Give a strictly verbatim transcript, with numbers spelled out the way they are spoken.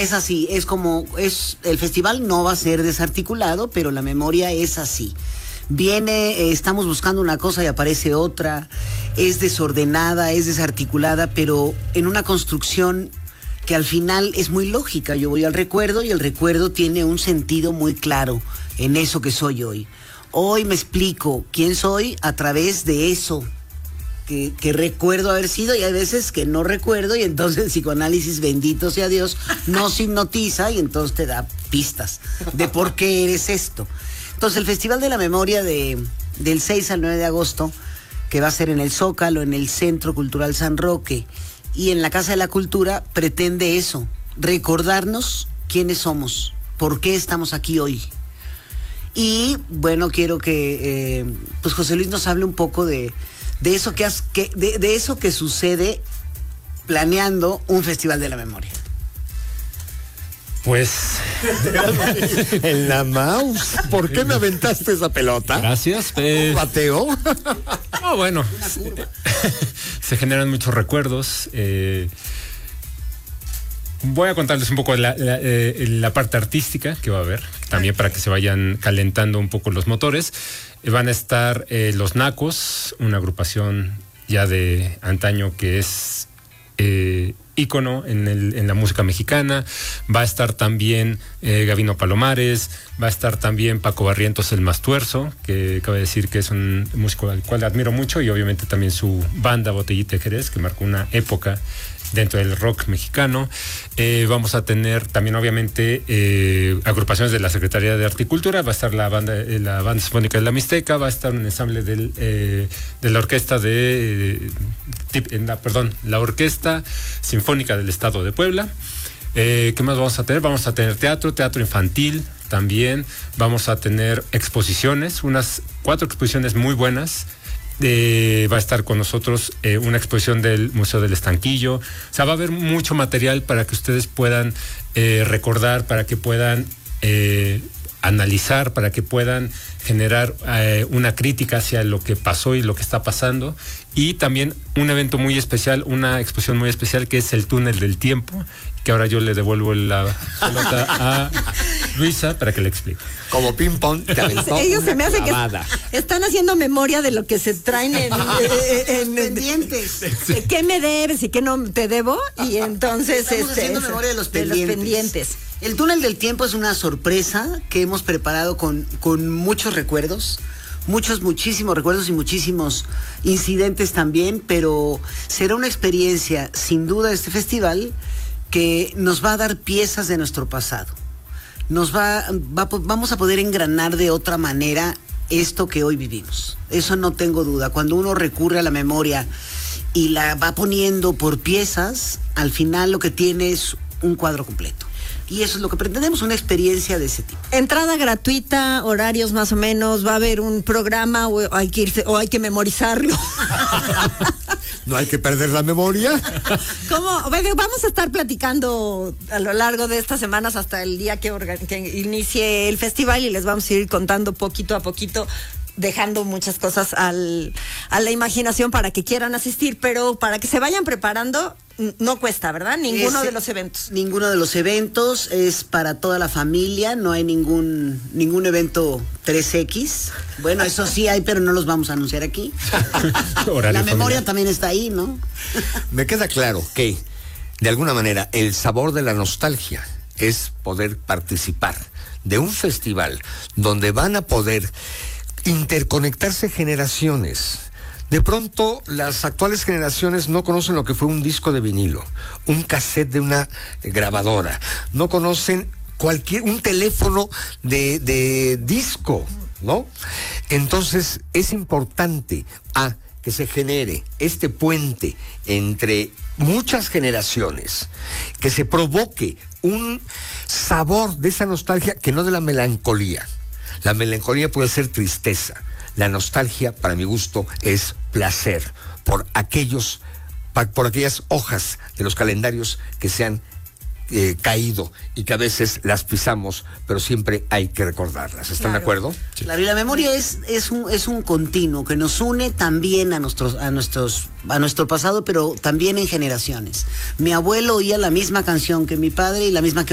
Es así, es como, es el festival no va a ser desarticulado, pero la memoria es así. Viene, eh, estamos buscando una cosa y aparece otra, es desordenada, es desarticulada, pero en una construcción que al final es muy lógica. Yo voy al recuerdo y el recuerdo tiene un sentido muy claro en eso que soy hoy. Hoy me explico quién soy a través de eso que, que recuerdo haber sido, y hay veces que no recuerdo, y entonces el psicoanálisis, bendito sea Dios, nos hipnotiza y entonces te da pistas de por qué eres esto. Entonces el Festival de la Memoria de, del seis al nueve de agosto, que va a ser en el Zócalo, en el Centro Cultural San Roque y en la Casa de la Cultura, pretende eso, recordarnos quiénes somos, por qué estamos aquí hoy. Y bueno, quiero que eh, pues José Luis nos hable un poco de, de eso que, has, que de, de eso que sucede planeando un Festival de la Memoria. Pues en la mouse. ¿Por qué me aventaste esa pelota? Gracias. Eh, ¿Bateo? Oh, bueno, se generan muchos recuerdos. Eh, voy a contarles un poco la, la, eh, la parte artística que va a haber, también para que se vayan calentando un poco los motores. Eh, van a estar eh, Los Nacos, una agrupación ya de antaño que es eh, ícono en, el, en la música mexicana. Va a estar también eh, Gabino Palomares, va a estar también Paco Barrientos el Mastuerzo, que cabe decir que es un músico al cual admiro mucho, y obviamente también su banda Botellita de Jerez, que marcó una época dentro del rock mexicano. Eh, vamos a tener también obviamente eh, agrupaciones de la Secretaría de Arte y Cultura. Va a estar la banda, eh, la banda sinfónica de la Mixteca, va a estar un ensamble del, eh, de la orquesta de eh, tip, en la, perdón, la Orquesta Sinfónica del Estado de Puebla. Eh, ¿Qué más vamos a tener? Vamos a tener teatro, teatro infantil también. Vamos a tener exposiciones, unas cuatro exposiciones muy buenas. Eh, va a estar con nosotros eh, una exposición del Museo del Estanquillo. O sea, va a haber mucho material para que ustedes puedan eh, recordar, para que puedan eh, analizar, para que puedan generar eh, una crítica hacia lo que pasó y lo que está pasando. Y también un evento muy especial, una exposición muy especial, que es el Túnel del Tiempo, que ahora yo le devuelvo la pelota a Luisa para que le explique. Como ping pong, te aventó ellos se me hace clavada. Que están haciendo memoria de lo que se traen en, en, en pendientes. ¿Qué me debes y qué no te debo? Y entonces estamos este, haciendo eso, memoria de los de pendientes. los pendientes. El Túnel del Tiempo es una sorpresa que hemos preparado con, con muchos recuerdos, muchos, muchísimos recuerdos y muchísimos incidentes también, pero será una experiencia, sin duda, este festival que nos va a dar piezas de nuestro pasado. Nos va, va, vamos a poder engranar de otra manera esto que hoy vivimos. Eso no tengo duda. Cuando uno recurre a la memoria y la va poniendo por piezas, al final lo que tiene es un cuadro completo. Y eso es lo que pretendemos, una experiencia de ese tipo. Entrada gratuita, horarios más o menos, va a haber un programa o hay que irse, o hay que memorizarlo. No hay que perder la memoria. ¿Cómo? Vamos a estar platicando a lo largo de estas semanas hasta el día que, organ- que inicie el festival, y les vamos a ir contando poquito a poquito, dejando muchas cosas al, a la imaginación para que quieran asistir, pero para que se vayan preparando, no cuesta, ¿verdad? Ninguno Ese, de los eventos. Ninguno de los eventos, es para toda la familia, no hay ningún ningún evento tres equis. Bueno, eso sí hay, pero no los vamos a anunciar aquí. La memoria familiar también está ahí, ¿no? Me queda claro que, de alguna manera, el sabor de la nostalgia es poder participar de un festival donde van a poder interconectarse generaciones. De pronto, las actuales generaciones no conocen lo que fue un disco de vinilo, un cassette de una grabadora, no conocen cualquier, un teléfono de, de disco, ¿no? Entonces, es importante a que se genere este puente entre muchas generaciones, que se provoque un sabor de esa nostalgia, que no de la melancolía. La melancolía puede ser tristeza. La nostalgia, para mi gusto, es placer por aquellos, por aquellas hojas de los calendarios que se han eh, caído y que a veces las pisamos, pero siempre hay que recordarlas. ¿Están claro de acuerdo? Sí. Claro, y la memoria es, es un, es un continuo que nos une también a nuestros, a nuestros, a nuestro pasado, pero también en generaciones. Mi abuelo oía la misma canción que mi padre y la misma que